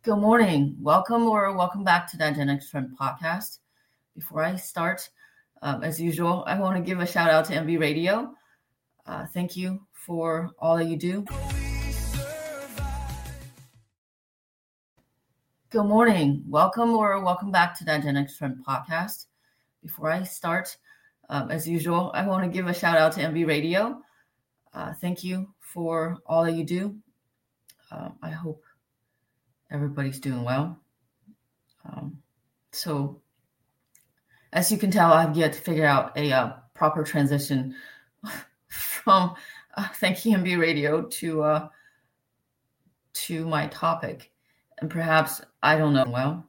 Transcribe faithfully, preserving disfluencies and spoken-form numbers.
Good morning. Welcome or welcome back to the Gen X Trend podcast. Before I start, um, as usual, I want to give a shout out to M B Radio. Uh, thank you for all that you do. Good morning. Welcome or welcome back to the Gen X Trend podcast. Before I start, um, as usual, I want to give a shout out to M B Radio. Uh, thank you for all that you do. Uh, I hope everybody's doing well. Um, so, as you can tell, I've yet to figure out a uh, proper transition from uh, thank you M B Radio to uh, to my topic, and perhaps I don't know well.